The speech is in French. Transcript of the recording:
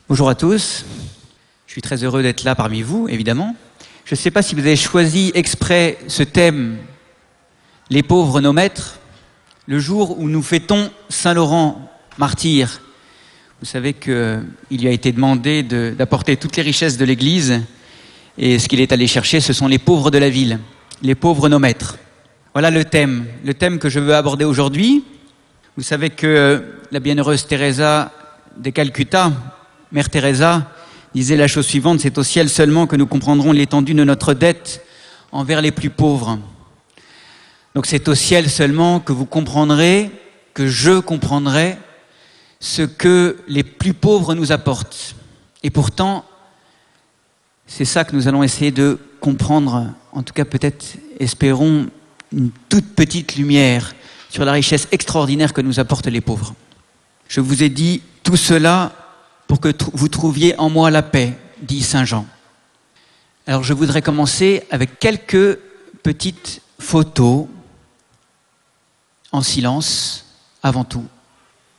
Bonjour à tous, je suis très heureux d'être là parmi vous, évidemment. Je ne sais pas si vous avez choisi exprès ce thème, les pauvres nos maîtres, le jour où nous fêtons Saint Laurent, martyr. Vous savez qu'il lui a été demandé d'apporter toutes les richesses de l'Église, et ce qu'il est allé chercher, ce sont les pauvres de la ville, les pauvres nos maîtres. Voilà le thème que je veux aborder aujourd'hui. Vous savez que la bienheureuse Teresa de Calcutta, Mère Teresa, disait la chose suivante: c'est au ciel seulement que nous comprendrons l'étendue de notre dette envers les plus pauvres. Donc c'est au ciel seulement que vous comprendrez, que je comprendrai ce que les plus pauvres nous apportent. Et pourtant, c'est ça que nous allons essayer de comprendre, en tout cas peut-être, espérons, une toute petite lumière sur la richesse extraordinaire que nous apportent les pauvres. Je vous ai dit tout cela pour que vous trouviez en moi la paix, dit Saint Jean. Alors je voudrais commencer avec quelques petites photos en silence, avant tout.